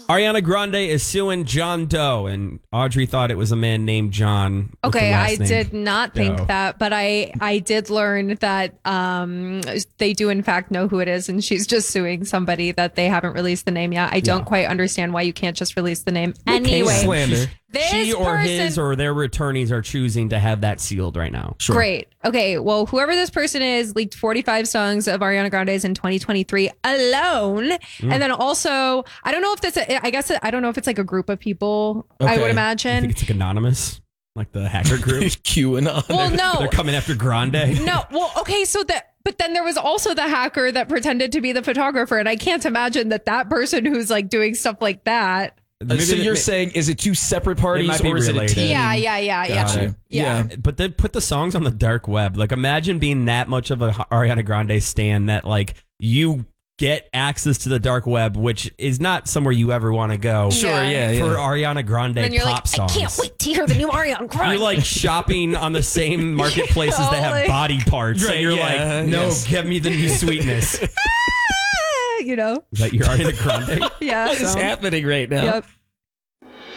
Ariana Grande is suing John Doe, and Audrey thought it was a man named John. Okay, I did not think that, but I did learn that they do in fact know who it is, and she's just suing somebody that they haven't released the name yet. I don't quite understand why you can't just release the name anyway. Slander. She or his or their attorneys are choosing to have that sealed right now. Sure. Great. Okay. Well, whoever this person is leaked 45 songs of Ariana Grande's in 2023 alone. And then also, I don't know if I don't know if it's like a group of people, I would imagine. I think it's like anonymous, like the hacker group. QAnon. Well, no. They're coming after Grande. No. Well, okay. But then there was also the hacker that pretended to be the photographer. And I can't imagine that person who's like doing stuff like that. So you're saying, is it two separate parties or is it a team? Yeah. But then put the songs on the dark web. Like, imagine being that much of a Ariana Grande stan that like you get access to the dark web, which is not somewhere you ever want to go. Sure, for Ariana Grande and you're pop like, songs. I can't wait to hear the new Ariana Grande. You're like shopping on the same marketplaces that have body parts, and you're like, no, give me the new sweetness. You know, is that your Ariana Grande? Yeah. What is happening right now? Yep.